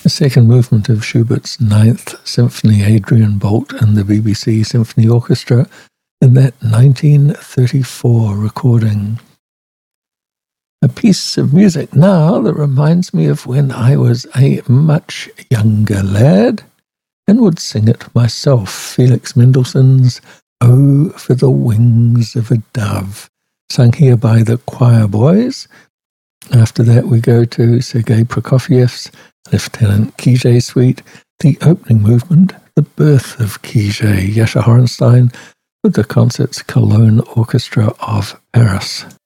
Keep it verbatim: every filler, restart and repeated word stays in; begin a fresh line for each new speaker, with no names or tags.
The second movement of Schubert's Ninth Symphony, Adrian Bolt and the B B C Symphony Orchestra, in that nineteen thirty-four recording. A piece of music now that reminds me of when I was a much younger lad and would sing it myself. Felix Mendelssohn's Oh, for the Wings of a Dove, sung here by the Choir Boys. After that we go to Sergei Prokofiev's Lieutenant Kijé Suite, the opening movement, The Birth of Kijé, Yasha Horenstein with the Concerts Cologne Orchestra of Paris.